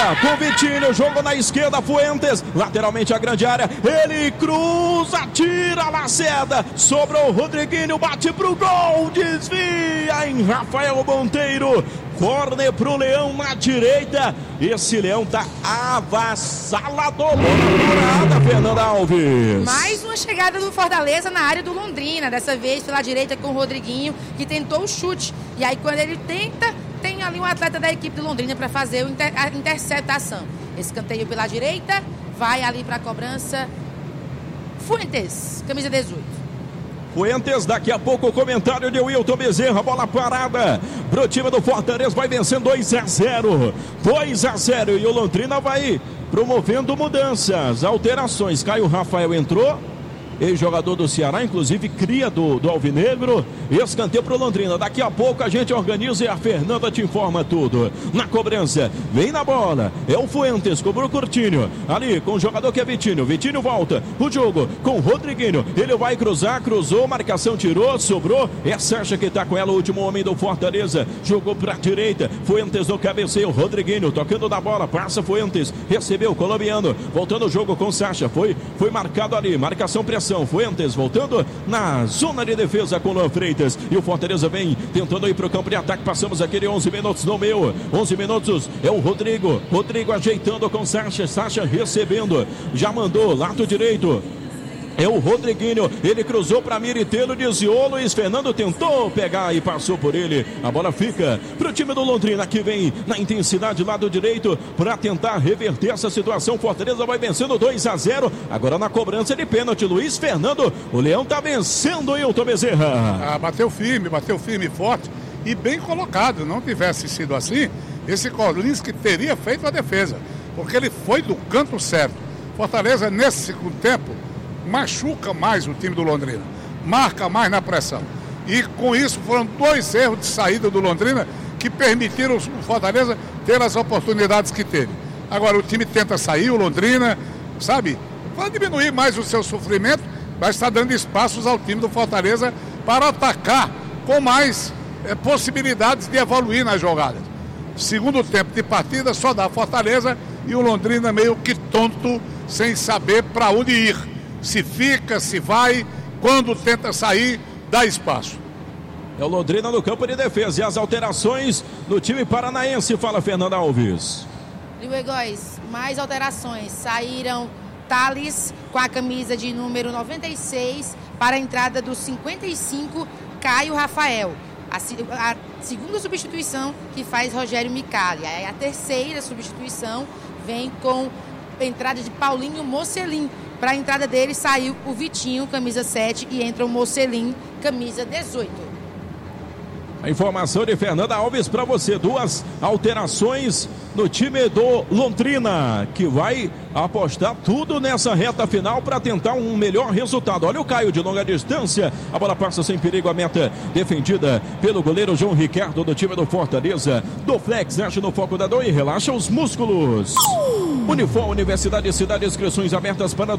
bola com Vitinho, jogo na esquerda, Fuentes, lateralmente a grande área, ele cruza, tira, Lacerda, sobrou o Rodriguinho, bate pro gol, desvia em Rafael Monteiro. Corner pro Leão na direita. Esse Leão tá avassalador. Bola Fernanda Alves. Mais uma chegada do Fortaleza na área do Londrina. Dessa vez pela direita com o Rodriguinho, que tentou o chute. E aí quando ele tenta, tem ali um atleta da equipe do Londrina para fazer a interceptação. Escanteio pela direita. Vai ali para a cobrança. Fuentes, camisa 18. Fuentes, daqui a pouco o comentário de Wilton Bezerra, bola parada pro time do Fortaleza, vai vencendo 2-0, 2-0, e o Londrina vai promovendo mudanças, alterações. Caio Rafael entrou, ex-jogador do Ceará, inclusive cria do Alvinegro. Escanteio pro Londrina, daqui a pouco a gente organiza e a Fernanda te informa tudo. Na cobrança, vem na bola, é o Fuentes, cobrou o Coutinho, ali com o jogador que é Vitinho volta o jogo com o Rodriguinho, ele vai cruzar, cruzou, marcação tirou, sobrou, é Sacha que tá com ela, o último homem do Fortaleza, jogou pra direita, Fuentes no cabeceio, Rodriguinho tocando da bola, passa Fuentes, recebeu o colombiano, voltando o jogo com Sacha, foi marcado ali, marcação pressão, Fuentes voltando na zona de defesa com o Luan Freitas, e o Fortaleza vem tentando ir para o campo de ataque. Passamos aquele 11 minutos no meio, 11 minutos, é o Rodrigo ajeitando com Sacha recebendo, já mandou, lado direito, é o Rodriguinho, ele cruzou para Miritelo, desviou, Luiz Fernando tentou pegar e passou por ele, a bola fica pro time do Londrina, que vem na intensidade lado direito para tentar reverter essa situação. Fortaleza vai vencendo 2-0, agora na cobrança de pênalti, Luiz Fernando, o Leão tá vencendo, Wilton Bezerra. Bateu firme e forte e bem colocado. Não tivesse sido assim, esse Kolinski teria feito a defesa, porque ele foi do canto certo. Fortaleza nesse segundo tempo machuca mais o time do Londrina, marca mais na pressão, e com isso foram 2 erros de saída do Londrina que permitiram o Fortaleza ter as oportunidades que teve. Agora o time tenta sair, o Londrina, sabe, vai diminuir mais o seu sofrimento, mas está dando espaços ao time do Fortaleza para atacar com mais possibilidades de evoluir nas jogadas. Segundo tempo de partida só dá Fortaleza, e o Londrina meio que tonto, sem saber para onde ir. Se fica, se vai, quando tenta sair, dá espaço. É o Londrina no campo de defesa, e as alterações no time paranaense, fala Fernanda Alves. Góis, mais alterações, saíram Thales com a camisa de número 96 para a entrada do 55, Caio Rafael. A segunda substituição que faz Rogério Micali. A terceira substituição vem com a entrada de Paulinho Mocelin. Para a entrada dele saiu o Vitinho, camisa 7, e entra o Mocelin, camisa 18. A informação de Fernanda Alves para você, 2 alterações no time do Londrina, que vai apostar tudo nessa reta final para tentar um melhor resultado. Olha o Caio de longa distância, a bola passa sem perigo, a meta defendida pelo goleiro João Ricardo do time do Fortaleza. Do Flex, acha no foco da dor e relaxa os músculos. Unifor, Universidade de Cidade, inscrições abertas para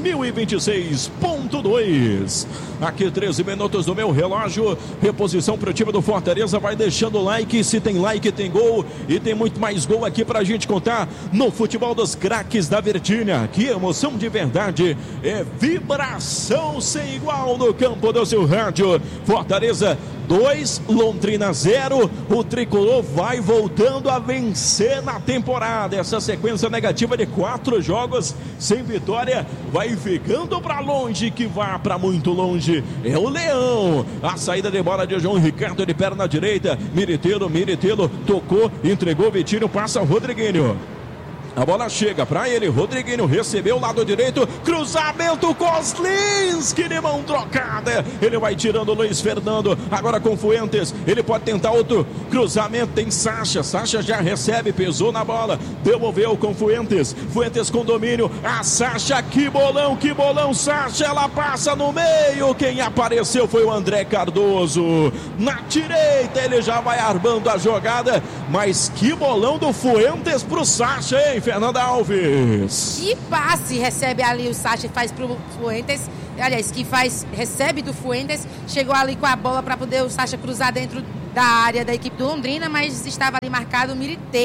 2026.2. Aqui 13 minutos do meu relógio, reposição para o time do Fortaleza, vai deixando o like, se tem like tem gol, e tem muito mais gol aqui pra gente contar no futebol dos craques da Virgínia. Que emoção de verdade, é vibração sem igual no campo do seu rádio. Fortaleza 2, Londrina 0, o tricolor vai voltando a vencer na temporada. Essa sequência negativa de 4 jogos sem vitória vai ficando para longe, que vá para muito longe. É o Leão, a saída de bola de João Ricardo de perna direita, Miritelo tocou, entregou, Vitinho, passa o Rodriguinho. A bola chega para ele, Rodriguinho recebeu, lado direito, cruzamento, Kolinski de mão trocada, ele vai tirando o Luiz Fernando, agora com Fuentes, ele pode tentar outro cruzamento, tem Sacha já recebe, pesou na bola, devolveu com Fuentes com domínio, a Sacha, que bolão, Sacha, ela passa no meio, quem apareceu foi o André Cardoso, na direita, ele já vai armando a jogada, mas que bolão do Fuentes pro Sacha, hein, Fernanda Alves? Que passe recebe ali o Sacha e faz pro Fuentes. Aliás, recebe do Fuentes. Chegou ali com a bola para poder o Sacha cruzar dentro da área da equipe do Londrina, mas estava ali marcado o Miritelo.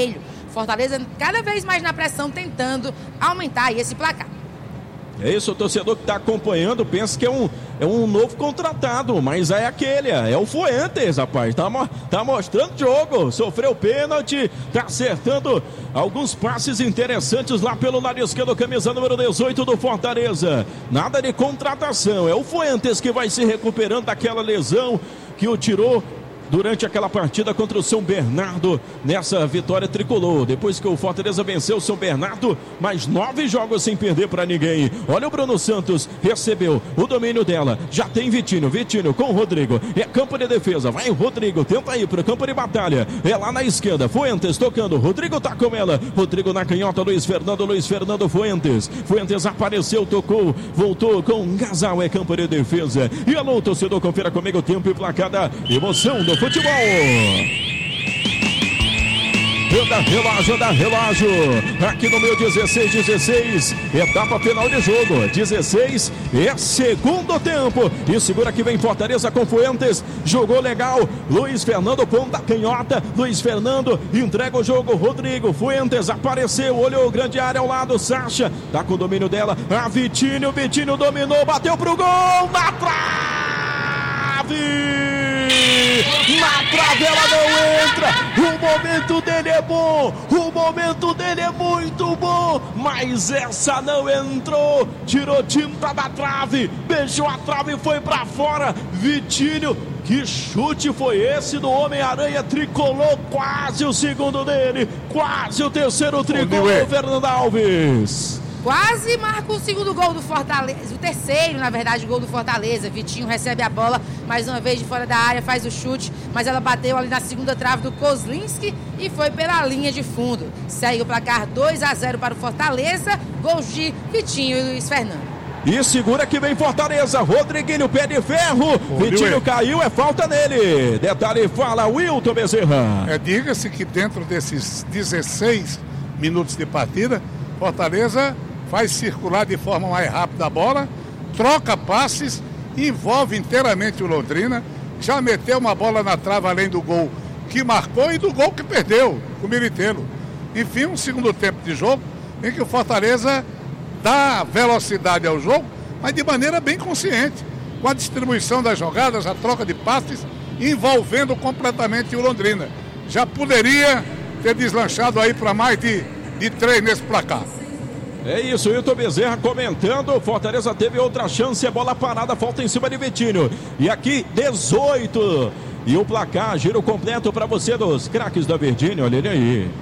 Fortaleza cada vez mais na pressão, tentando aumentar aí esse placar. É isso, o torcedor que está acompanhando pensa que é um novo contratado, mas é aquele, é o Fuentes, rapaz, tá mostrando jogo, sofreu pênalti, tá acertando alguns passes interessantes lá pelo lado esquerdo, camisa número 18 do Fortaleza. Nada de contratação, é o Fuentes que vai se recuperando daquela lesão que o tirou durante aquela partida contra o São Bernardo, nessa vitória tricolor. Depois que o Fortaleza venceu o São Bernardo, mais 9 jogos sem perder para ninguém. Olha o Bruno Santos, recebeu o domínio dela, já tem Vitinho com o Rodrigo, é campo de defesa, vai o Rodrigo, tenta ir para o campo de batalha, é lá na esquerda, Fuentes tocando, Rodrigo tá com ela, Rodrigo na canhota, Luiz Fernando Fuentes apareceu, tocou, voltou com um gasal, é campo de defesa. E alô, torcedor, confira comigo o tempo e placar da emoção do futebol. Anda relógio, aqui no meu 16, etapa final de jogo, 16 é segundo tempo, e segura que vem Fortaleza com Fuentes, jogou legal, Luiz Fernando ponta canhota, Luiz Fernando entrega o jogo, Rodrigo, Fuentes apareceu, olhou grande área ao lado, Sacha, tá com o domínio dela, a Vitinho dominou, bateu pro gol, na trave! Na trave ela não entra, o momento dele é bom, o momento dele é muito bom, mas essa não entrou, tirou tinta da trave, beijou a trave e foi pra fora. Vitinho, que chute foi esse do Homem-Aranha tricolor, quase o segundo dele, quase o terceiro tricolor, Fernando Alves. Quase marca o segundo gol do Fortaleza, o terceiro, na verdade, gol do Fortaleza. Vitinho recebe a bola, mais uma vez de fora da área, faz o chute, mas ela bateu ali na segunda trave do Kozlinski e foi pela linha de fundo. Segue o placar 2-0 para o Fortaleza, gols de Vitinho e Luiz Fernando. E segura que vem Fortaleza, Rodriguinho, pé de ferro, Vitinho caiu, é falta nele. Detalhe, fala Wilton Bezerra. Diga-se que dentro desses 16 minutos de partida, Fortaleza faz circular de forma mais rápida a bola, troca passes, envolve inteiramente o Londrina, já meteu uma bola na trave além do gol que marcou e do gol que perdeu, o Militello. Enfim, um segundo tempo de jogo em que o Fortaleza dá velocidade ao jogo, mas de maneira bem consciente, com a distribuição das jogadas, a troca de passes, envolvendo completamente o Londrina. Já poderia ter deslanchado aí para mais de 3 nesse placar. É isso, o Wilton Bezerra comentando, Fortaleza teve outra chance, a bola parada, falta em cima de Vitinho. E aqui, 18. E o placar, giro completo para você dos craques da Verdinha, olha ele aí.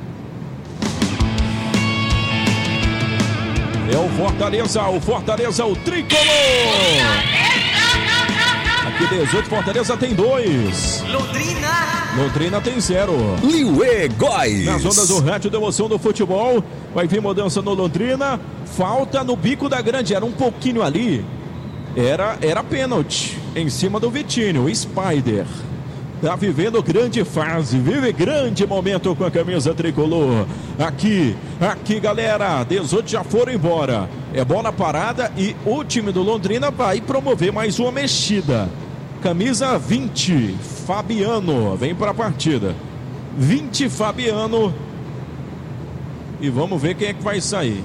É o Fortaleza, o tricolor. Aqui 18, Fortaleza tem 2. Londrina tem 0. Liuê Góis. Nas ondas do rádio da emoção do futebol, vai vir mudança no Londrina. Falta no bico da grande, era um pouquinho ali. Era pênalti em cima do Vitinho, o Spider. Tá vivendo grande fase, vive grande momento com a camisa tricolor. Aqui, galera, 18 já foram embora. É bola parada e o time do Londrina vai promover mais uma mexida. Camisa 20, Fabiano, vem para a partida. 20, Fabiano. E vamos ver quem é que vai sair.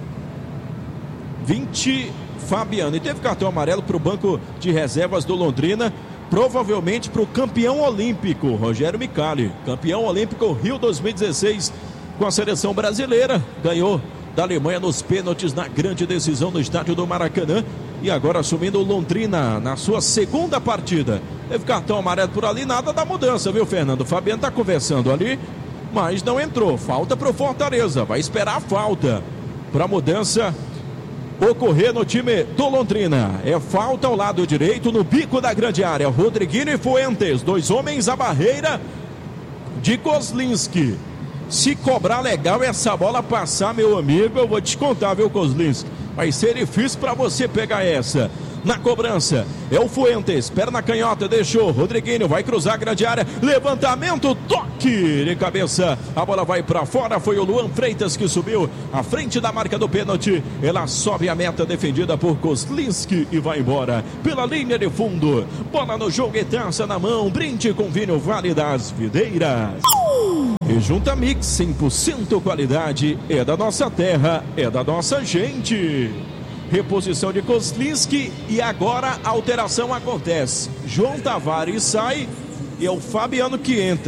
20, Fabiano. E teve cartão amarelo para o banco de reservas do Londrina. Provavelmente para o campeão olímpico, Rogério Micali. Campeão olímpico Rio 2016 com a seleção brasileira. Ganhou da Alemanha nos pênaltis na grande decisão no estádio do Maracanã. E agora assumindo o Londrina na sua segunda partida. Teve cartão amarelo por ali, nada da mudança, viu, Fernando? O Fabiano está conversando ali, mas não entrou. Falta para o Fortaleza, vai esperar a falta para a mudança ocorrer no time do Londrina. É falta ao lado direito no bico da grande área. Rodriguinho e Fuentes, 2 homens à barreira de Kozlinski. Se cobrar legal essa bola passar, meu amigo, eu vou te contar, viu, Kozlinski? Vai ser difícil para você pegar essa. Na cobrança, é o Fuentes, perna canhota, deixou, Rodriguinho vai cruzar a grande área, levantamento, toque de cabeça, a bola vai para fora, foi o Luan Freitas que subiu à frente da marca do pênalti, ela sobe a meta defendida por Kozlinski e vai embora pela linha de fundo, bola no jogo e taça na mão, brinde com vinho Vale das Videiras. E Junta Mix, 100% qualidade, é da nossa terra, é da nossa gente. Reposição de Kozlinski e agora a alteração acontece. João Tavares sai e é o Fabiano que entra.